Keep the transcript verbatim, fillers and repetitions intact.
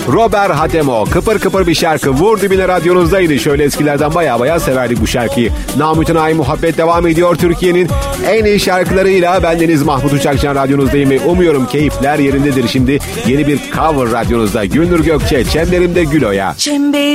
Robert Hatemo. Kıpır kıpır bir şarkı. Vur dibine radyonuzdaydı. Şöyle eskilerden baya baya severdik bu şarkıyı. Namütenayi muhabbet devam ediyor. Türkiye'nin en iyi şarkılarıyla bendeniz Mahmut Uçakcan radyonuzdayım ve umuyorum keyifler yerindedir. Şimdi yeni bir cover radyonuzda. Gündür Gökçe, Çemberimde Gül Oya. Çemberimde